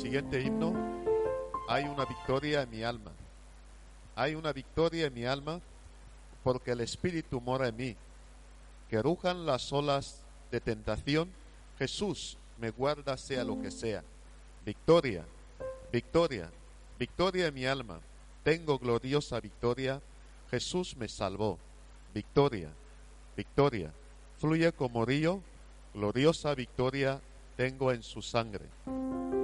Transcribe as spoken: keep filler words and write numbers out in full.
siguiente himno, hay una victoria en mi alma. Hay una victoria en mi alma porque el Espíritu mora en mí. Que rujan las olas de tentación, Jesús me guarda sea lo que sea. Victoria, victoria, victoria en mi alma. Tengo gloriosa victoria, Jesús me salvó. Victoria, victoria, fluye como río, gloriosa victoria tengo en su sangre.